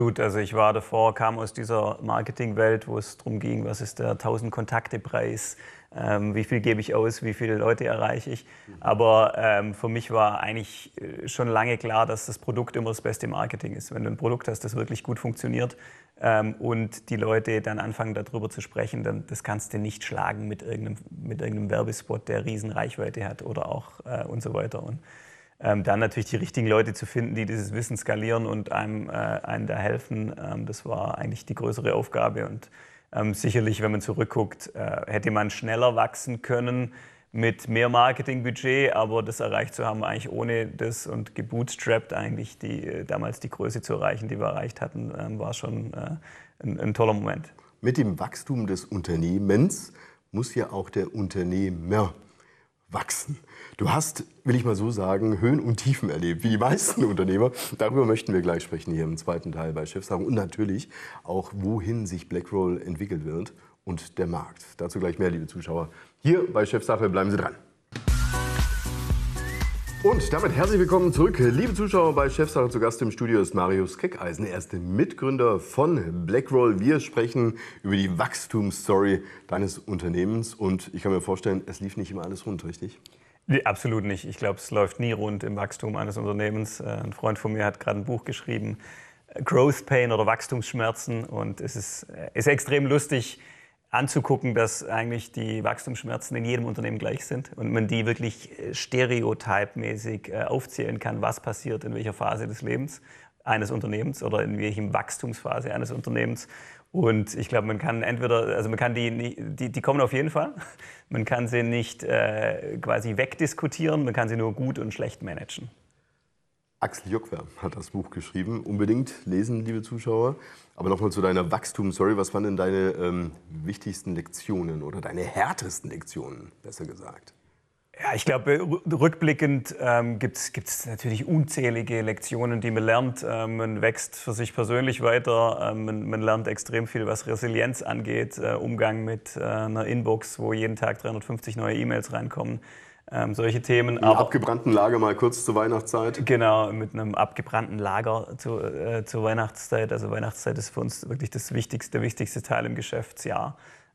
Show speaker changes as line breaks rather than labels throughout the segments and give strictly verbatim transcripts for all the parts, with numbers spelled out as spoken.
Gut, also ich war davor, kam aus dieser Marketingwelt, wo es darum ging, was ist der tausend-Kontakte-Preis, ähm, wie viel gebe ich aus, wie viele Leute erreiche ich. Aber ähm, für mich war eigentlich äh, schon lange klar, dass das Produkt immer das beste Marketing ist. Wenn du ein Produkt hast, das wirklich gut funktioniert ähm, und die Leute dann anfangen, darüber zu sprechen, dann das kannst du nicht schlagen mit irgendeinem, mit irgendeinem Werbespot, der riesen Reichweite hat oder auch äh, und so weiter. Und Ähm, dann natürlich die richtigen Leute zu finden, die dieses Wissen skalieren und einem, äh, einem da helfen, ähm, das war eigentlich die größere Aufgabe. Und ähm, sicherlich, wenn man zurückguckt, äh, hätte man schneller wachsen können mit mehr Marketingbudget, aber das erreicht zu haben eigentlich ohne das und gebootstrapped eigentlich die, äh, damals die Größe zu erreichen, die wir erreicht hatten, ähm, war schon äh, ein, ein toller Moment.
Mit dem Wachstum des Unternehmens muss ja auch der Unternehmer wachsen. Du hast, will ich mal so sagen, Höhen und Tiefen erlebt, wie die meisten Unternehmer. Darüber möchten wir gleich sprechen hier im zweiten Teil bei Chefsache und natürlich auch, wohin sich Blackroll entwickelt wird und der Markt. Dazu gleich mehr, liebe Zuschauer. Hier bei Chefsache, bleiben Sie dran. Und damit herzlich willkommen zurück, liebe Zuschauer, bei Chefsache. Zu Gast im Studio ist Marius Keckeisen, er ist der Mitgründer von Blackroll. Wir sprechen über die Wachstumsstory deines Unternehmens und ich kann mir vorstellen, es lief nicht immer alles rund, richtig?
Nee, absolut nicht. Ich glaube, es läuft nie rund im Wachstum eines Unternehmens. Ein Freund von mir hat gerade ein Buch geschrieben, Growth Pain oder Wachstumsschmerzen, und es ist, ist extrem lustig anzugucken, dass eigentlich die Wachstumsschmerzen in jedem Unternehmen gleich sind und man die wirklich stereotypmäßig aufzählen kann, was passiert in welcher Phase des Lebens eines Unternehmens oder in welchem Wachstumsphase eines Unternehmens. Und ich glaube, man kann entweder, also man kann die, die, die kommen auf jeden Fall, man kann sie nicht äh, quasi wegdiskutieren, man kann sie nur gut und schlecht managen.
Axel Jockwer hat das Buch geschrieben. Unbedingt lesen, liebe Zuschauer. Aber nochmal zu deiner Wachstumsstory. Was waren denn deine ähm, wichtigsten Lektionen oder deine härtesten Lektionen, besser gesagt?
Ja, ich glaube, rückblickend ähm, gibt es natürlich unzählige Lektionen, die man lernt. Ähm, man wächst für sich persönlich weiter. Ähm, man, man lernt extrem viel, was Resilienz angeht. Äh, Umgang mit äh, einer Inbox, wo jeden Tag dreihundertfünfzig neue E-Mails reinkommen. Ähm, solche Themen.
Im abgebrannten Lager mal kurz zur Weihnachtszeit?
Genau, mit einem abgebrannten Lager zu, äh, zur Weihnachtszeit. Also Weihnachtszeit ist für uns wirklich das wichtigste, der wichtigste Teil im Geschäftsjahr,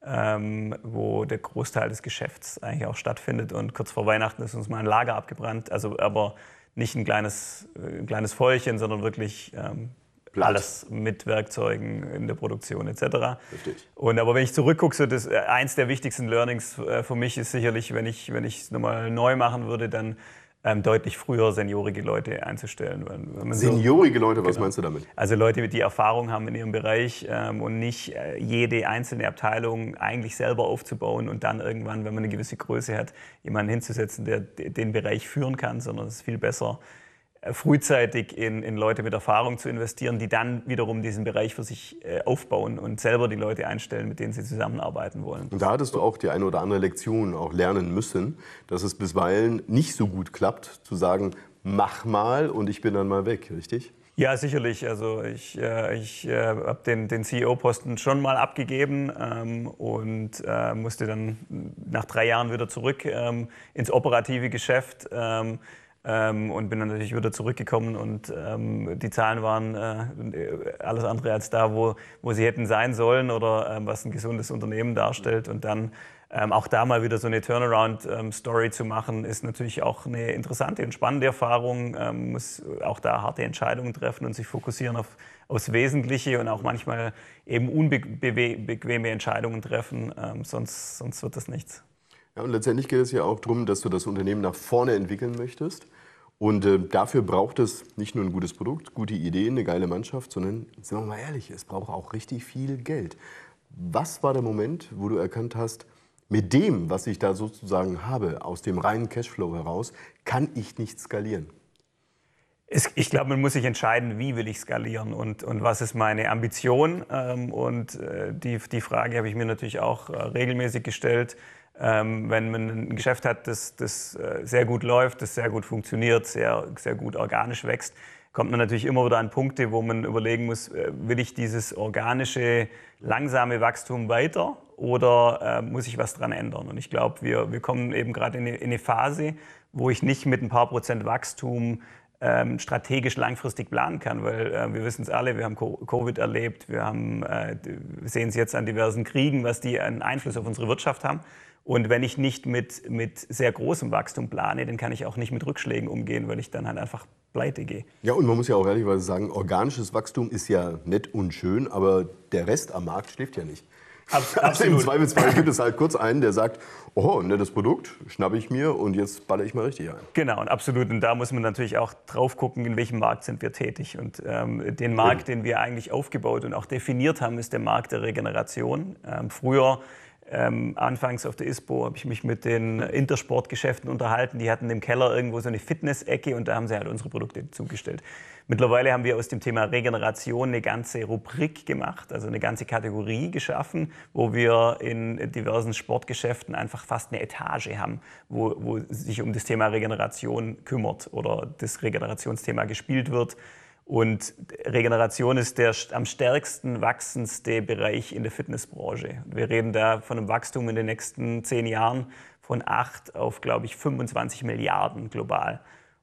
ähm, wo der Großteil des Geschäfts eigentlich auch stattfindet. Und kurz vor Weihnachten ist uns mal ein Lager abgebrannt, also aber nicht ein kleines, ein kleines Feuerchen, sondern wirklich ähm, alles mit Werkzeugen in der Produktion et cetera.
Richtig.
Und aber wenn ich zurückgucke, so das, eins der wichtigsten Learnings äh, für mich ist sicherlich, wenn ich wenn ich es nochmal neu machen würde, dann ähm, deutlich früher seniorige Leute einzustellen. Wenn, wenn man
seniorige so, Leute, was
genau.
meinst du damit?
Also Leute, die Erfahrung haben in ihrem Bereich ähm, und nicht äh, jede einzelne Abteilung eigentlich selber aufzubauen und dann irgendwann, wenn man eine gewisse Größe hat, jemanden hinzusetzen, der den Bereich führen kann, sondern es ist viel besser, frühzeitig in, in Leute mit Erfahrung zu investieren, die dann wiederum diesen Bereich für sich äh, aufbauen und selber die Leute einstellen, mit denen sie zusammenarbeiten wollen.
Und da hattest du auch die eine oder andere Lektion auch lernen müssen, dass es bisweilen nicht so gut klappt, zu sagen, mach mal und ich bin dann mal weg, richtig?
Ja, sicherlich. Also ich, äh, ich äh, habe den, den C E O-Posten schon mal abgegeben ähm, und äh, musste dann nach drei Jahren wieder zurück ähm, ins operative Geschäft. Ähm, Ähm, und bin dann natürlich wieder zurückgekommen und ähm, die Zahlen waren äh, alles andere als da, wo, wo sie hätten sein sollen oder ähm, was ein gesundes Unternehmen darstellt. Und dann ähm, auch da mal wieder so eine Turnaround-Story ähm, zu machen, ist natürlich auch eine interessante und spannende Erfahrung. Ähm, muss auch da harte Entscheidungen treffen und sich fokussieren auf, aufs Wesentliche und auch manchmal eben unbequeme Entscheidungen treffen, ähm, sonst, sonst wird das nichts.
Ja, und letztendlich geht es ja auch darum, dass du das Unternehmen nach vorne entwickeln möchtest. Und äh, dafür braucht es nicht nur ein gutes Produkt, gute Ideen, eine geile Mannschaft, sondern, sind wir mal ehrlich, es braucht auch richtig viel Geld. Was war der Moment, wo du erkannt hast, mit dem, was ich da sozusagen habe, aus dem reinen Cashflow heraus, kann ich nicht skalieren?
Es, ich glaube, man muss sich entscheiden, wie will ich skalieren und, und was ist meine Ambition. Ähm, und äh, die, die Frage habe ich mir natürlich auch äh, regelmäßig gestellt. Ähm, wenn man ein Geschäft hat, das, das äh, sehr gut läuft, das sehr gut funktioniert, sehr, sehr gut organisch wächst, kommt man natürlich immer wieder an Punkte, wo man überlegen muss, äh, will ich dieses organische, langsame Wachstum weiter oder äh, muss ich was dran ändern? Und ich glaube, wir, wir kommen eben gerade in, in eine Phase, wo ich nicht mit ein paar Prozent Wachstum ähm, strategisch langfristig planen kann, weil äh, wir wissen es alle, wir haben Covid erlebt, wir haben, äh, sehen es jetzt an diversen Kriegen, was die einen Einfluss auf unsere Wirtschaft haben. Und wenn ich nicht mit, mit sehr großem Wachstum plane, dann kann ich auch nicht mit Rückschlägen umgehen, weil ich dann halt einfach pleite gehe.
Ja, und man muss ja auch ehrlicherweise sagen, organisches Wachstum ist ja nett und schön, aber der Rest am Markt schläft ja nicht.
Abs
also im Zweifelsfall gibt es halt kurz einen, der sagt, oh, ein nettes Produkt, schnappe ich mir und jetzt baller ich mal richtig ein.
Genau, und absolut. Und da muss man natürlich auch drauf gucken, in welchem Markt sind wir tätig. Und ähm, den Markt, den wir eigentlich aufgebaut und auch definiert haben, ist der Markt der Regeneration. Ähm, früher Ähm, anfangs auf der ISPO habe ich mich mit den Intersportgeschäften unterhalten. Die hatten im Keller irgendwo so eine Fitness-Ecke und da haben sie halt unsere Produkte zugestellt. Mittlerweile haben wir aus dem Thema Regeneration eine ganze Rubrik gemacht, also eine ganze Kategorie geschaffen, wo wir in diversen Sportgeschäften einfach fast eine Etage haben, wo, wo sich um das Thema Regeneration kümmert oder das Regenerationsthema gespielt wird. Und Regeneration ist der am stärksten wachsendste Bereich in der Fitnessbranche. Wir reden da von einem Wachstum in den nächsten zehn Jahren von acht auf, glaube ich, fünfundzwanzig Milliarden global.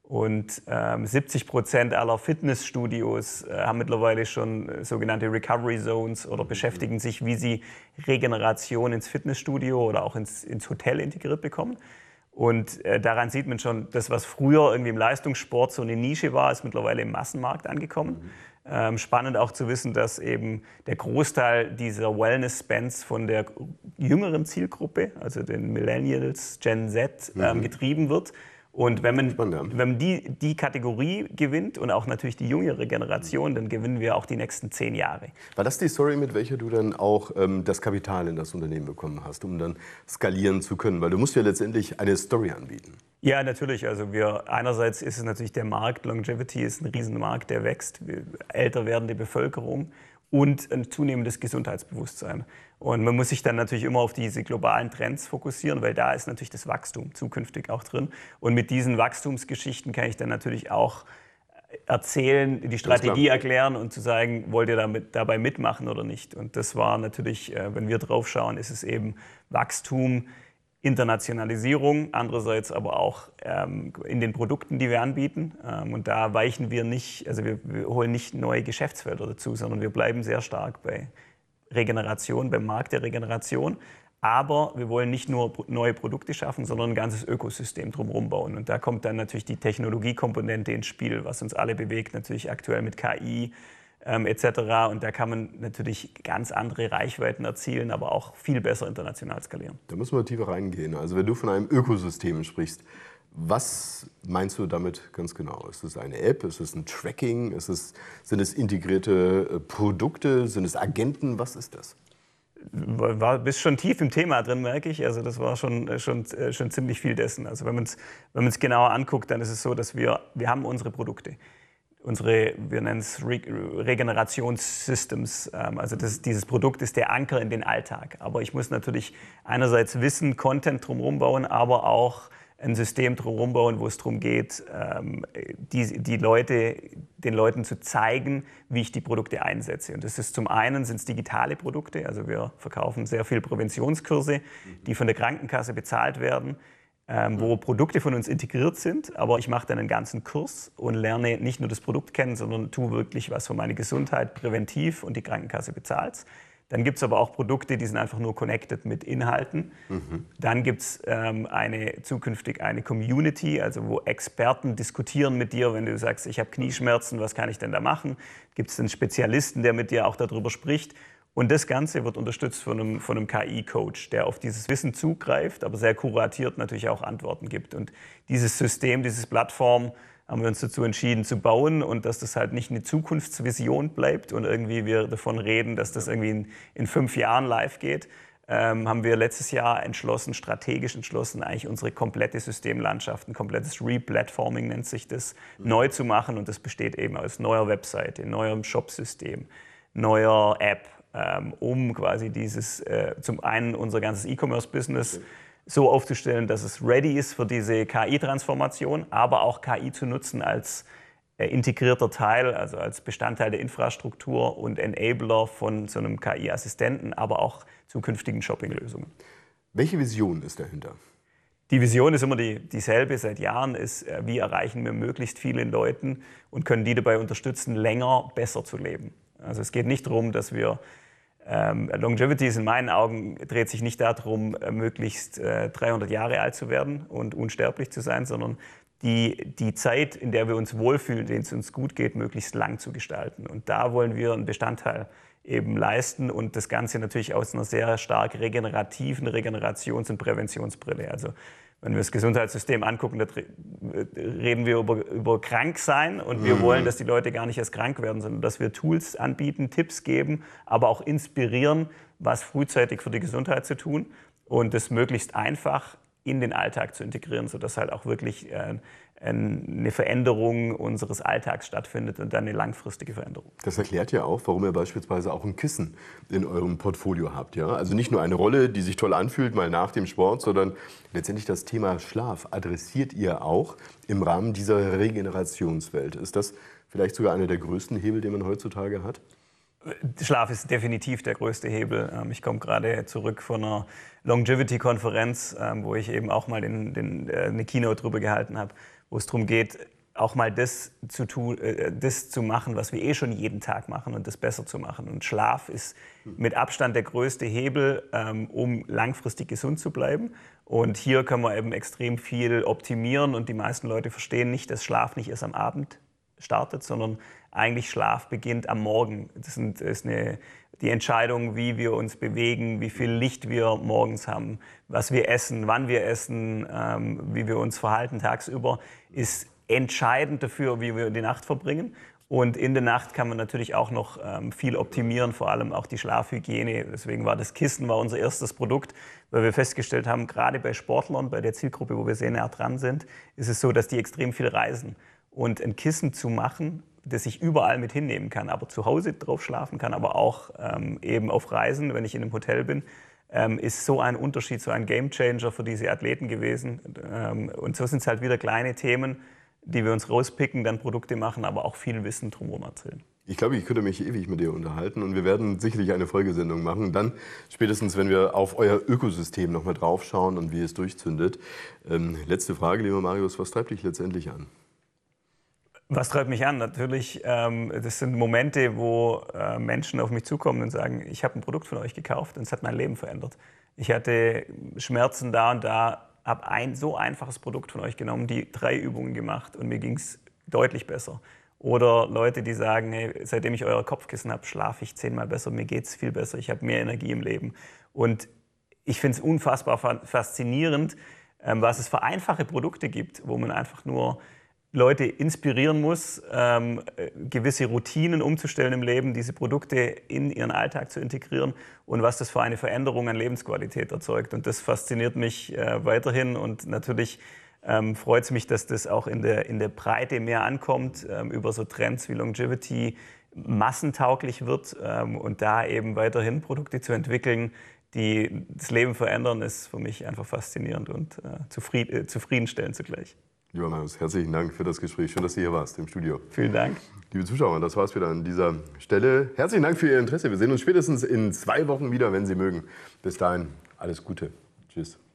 Und ähm, siebzig Prozent aller Fitnessstudios äh, haben mittlerweile schon äh, sogenannte Recovery Zones oder beschäftigen sich, wie sie Regeneration ins Fitnessstudio oder auch ins, ins Hotel integriert bekommen. Und äh, daran sieht man schon, das, was früher irgendwie im Leistungssport so eine Nische war, ist mittlerweile im Massenmarkt angekommen. Mhm. Ähm, spannend auch zu wissen, dass eben der Großteil dieser Wellness-Spends von der jüngeren Zielgruppe, also den Millennials, Gen Z, ähm, mhm. getrieben wird. Und wenn man, Spannend. wenn man die, die Kategorie gewinnt und auch natürlich die jüngere Generation, dann gewinnen wir auch die nächsten zehn Jahre.
War das die Story, mit welcher du dann auch ähm, das Kapital in das Unternehmen bekommen hast, um dann skalieren zu können? Weil du musst ja letztendlich eine Story anbieten.
Ja, natürlich. Also wir, einerseits ist es natürlich der Markt, Longevity ist ein Riesenmarkt, der wächst, älter werdende Bevölkerung und ein zunehmendes Gesundheitsbewusstsein. Und man muss sich dann natürlich immer auf diese globalen Trends fokussieren, weil da ist natürlich das Wachstum zukünftig auch drin. Und mit diesen Wachstumsgeschichten kann ich dann natürlich auch erzählen, die Strategie erklären und zu sagen, wollt ihr damit, dabei mitmachen oder nicht. Und das war natürlich, wenn wir drauf schauen, ist es eben Wachstum, Internationalisierung, andererseits aber auch ähm, in den Produkten, die wir anbieten. Ähm, und da weichen wir nicht, also wir, wir holen nicht neue Geschäftsfelder dazu, sondern wir bleiben sehr stark bei Regeneration, beim Markt der Regeneration. Aber wir wollen nicht nur neue Produkte schaffen, sondern ein ganzes Ökosystem drumherum bauen. Und da kommt dann natürlich die Technologiekomponente ins Spiel, was uns alle bewegt, natürlich aktuell mit K I, Ähm, et cetera. Und da kann man natürlich ganz andere Reichweiten erzielen, aber auch viel besser international skalieren.
Da müssen wir tiefer reingehen. Also wenn du von einem Ökosystem sprichst, was meinst du damit ganz genau? Ist es eine App? Ist es ein Tracking? Ist es, sind es integrierte Produkte? Sind es Agenten? Was ist das?
War bist schon tief im Thema drin, merke ich. Also das war schon, schon, schon ziemlich viel dessen. Also wenn man es wenn man es genauer anguckt, dann ist es so, dass wir, wir haben unsere Produkte. Unsere, wir nennen es Re Regenerationssystems, also das, dieses Produkt ist der Anker in den Alltag. Aber ich muss natürlich einerseits Wissen, Content drumherum bauen, aber auch ein System drumherum bauen, wo es darum geht, die, die Leute, den Leuten zu zeigen, wie ich die Produkte einsetze. Und das ist zum einen sind es digitale Produkte, also wir verkaufen sehr viele Präventionskurse, die von der Krankenkasse bezahlt werden, Ähm, wo Produkte von uns integriert sind, aber ich mache dann einen ganzen Kurs und lerne nicht nur das Produkt kennen, sondern tue wirklich was für meine Gesundheit präventiv und die Krankenkasse bezahlt. Dann gibt es aber auch Produkte, die sind einfach nur connected mit Inhalten. Mhm. Dann gibt es ähm, eine, zukünftig eine Community, also wo Experten diskutieren mit dir, wenn du sagst, ich habe Knieschmerzen, was kann ich denn da machen? Gibt es einen Spezialisten, der mit dir auch darüber spricht? Und das Ganze wird unterstützt von einem, von einem K I-Coach, der auf dieses Wissen zugreift, aber sehr kuratiert natürlich auch Antworten gibt. Und dieses System, diese Plattform haben wir uns dazu entschieden zu bauen und dass das halt nicht eine Zukunftsvision bleibt und irgendwie wir davon reden, dass das irgendwie in, in fünf Jahren live geht, ähm, haben wir letztes Jahr entschlossen, strategisch entschlossen, eigentlich unsere komplette Systemlandschaft, ein komplettes Replatforming nennt sich das, mhm. neu zu machen. Und das besteht eben aus neuer Webseite, neuem Shopsystem, neuer App, um quasi dieses, äh, zum einen unser ganzes E-Commerce-Business okay. so aufzustellen, dass es ready ist für diese K I-Transformation, aber auch K I zu nutzen als äh, integrierter Teil, also als Bestandteil der Infrastruktur und Enabler von so einem K I-Assistenten, aber auch zukünftigen Shopping-Lösungen.
Welche Vision ist dahinter?
Die Vision ist immer die, dieselbe seit Jahren, ist, wie erreichen wir möglichst viele Leuten und können die dabei unterstützen, länger besser zu leben. Also es geht nicht darum, dass wir, ähm, Longevity ist in meinen Augen, dreht sich nicht darum, möglichst äh, dreihundert Jahre alt zu werden und unsterblich zu sein, sondern die, die Zeit, in der wir uns wohlfühlen, in der es uns gut geht, möglichst lang zu gestalten. Und da wollen wir einen Bestandteil eben leisten und das Ganze natürlich aus einer sehr stark regenerativen Regenerations- und Präventionsbrille. Also wenn wir das Gesundheitssystem angucken, da reden wir über, über Kranksein und wir wollen, dass die Leute gar nicht erst krank werden, sondern dass wir Tools anbieten, Tipps geben, aber auch inspirieren, was frühzeitig für die Gesundheit zu tun und das möglichst einfach in den Alltag zu integrieren, sodass halt auch wirklich äh, eine Veränderung unseres Alltags stattfindet und dann eine langfristige Veränderung.
Das erklärt ja auch, warum ihr beispielsweise auch ein Kissen in eurem Portfolio habt. Ja? Also nicht nur eine Rolle, die sich toll anfühlt, mal nach dem Sport, sondern letztendlich das Thema Schlaf adressiert ihr auch im Rahmen dieser Regenerationswelt. Ist das vielleicht sogar einer der größten Hebel, den man heutzutage hat?
Schlaf ist definitiv der größte Hebel. Ich komme gerade zurück von einer Longevity-Konferenz, wo ich eben auch mal den, den, eine Keynote drüber gehalten habe, wo es darum geht, auch mal das zu, tun, das zu machen, was wir eh schon jeden Tag machen und das besser zu machen. Und Schlaf ist mit Abstand der größte Hebel, um langfristig gesund zu bleiben. Und hier können wir eben extrem viel optimieren und die meisten Leute verstehen nicht, dass Schlaf nicht erst am Abend startet, sondern eigentlich Schlaf beginnt am Morgen. Das ist eine, die Entscheidung, wie wir uns bewegen, wie viel Licht wir morgens haben, was wir essen, wann wir essen, ähm, wie wir uns verhalten tagsüber, ist entscheidend dafür, wie wir die Nacht verbringen. Und in der Nacht kann man natürlich auch noch ähm, viel optimieren, vor allem auch die Schlafhygiene. Deswegen war das Kissen war unser erstes Produkt, weil wir festgestellt haben, gerade bei Sportlern, bei der Zielgruppe, wo wir sehr nah dran sind, ist es so, dass die extrem viel reisen. Und ein Kissen zu machen, das ich überall mit hinnehmen kann, aber zu Hause drauf schlafen kann, aber auch ähm, eben auf Reisen, wenn ich in einem Hotel bin, ähm, ist so ein Unterschied, so ein Gamechanger für diese Athleten gewesen. Ähm, und so sind es halt wieder kleine Themen, die wir uns rauspicken, dann Produkte machen, aber auch viel Wissen drumherum erzählen.
Ich glaube, ich könnte mich ewig mit dir unterhalten und wir werden sicherlich eine Folgesendung machen. Dann spätestens, wenn wir auf euer Ökosystem nochmal drauf schauen und wie es durchzündet. Ähm, letzte Frage, lieber Marius, was treibt dich letztendlich an?
Was treibt mich an? Natürlich, ähm, das sind Momente, wo äh, Menschen auf mich zukommen und sagen, ich habe ein Produkt von euch gekauft und es hat mein Leben verändert. Ich hatte Schmerzen da und da, habe ein so einfaches Produkt von euch genommen, die drei Übungen gemacht und mir ging es deutlich besser. Oder Leute, die sagen, hey, seitdem ich euer Kopfkissen habe, schlafe ich zehnmal besser, mir geht es viel besser, ich habe mehr Energie im Leben. Und ich finde es unfassbar faszinierend, ähm, was es für einfache Produkte gibt, wo man einfach nur Leute inspirieren muss, ähm, gewisse Routinen umzustellen im Leben, diese Produkte in ihren Alltag zu integrieren und was das für eine Veränderung an Lebensqualität erzeugt. Und das fasziniert mich äh, weiterhin und natürlich ähm, freut es mich, dass das auch in der, in der Breite mehr ankommt, ähm, über so Trends wie Longevity massentauglich wird ähm, und da eben weiterhin Produkte zu entwickeln, die das Leben verändern, ist für mich einfach faszinierend und äh, zufried äh, zufriedenstellend zugleich.
Lieber Marius, herzlichen Dank für das Gespräch. Schön, dass du hier warst im Studio.
Vielen Dank.
Liebe Zuschauer, das war's wieder an dieser Stelle. Herzlichen Dank für Ihr Interesse. Wir sehen uns spätestens in zwei Wochen wieder, wenn Sie mögen. Bis dahin, alles Gute. Tschüss.